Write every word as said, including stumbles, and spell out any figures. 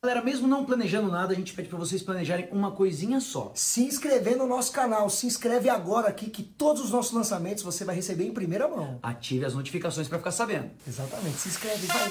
Galera, mesmo não planejando nada, a gente pede para vocês planejarem uma coisinha só. Se inscrever no nosso canal, se inscreve agora aqui que todos os nossos lançamentos você vai receber em primeira mão. Ative as notificações para ficar sabendo. Exatamente, se inscreve, vai.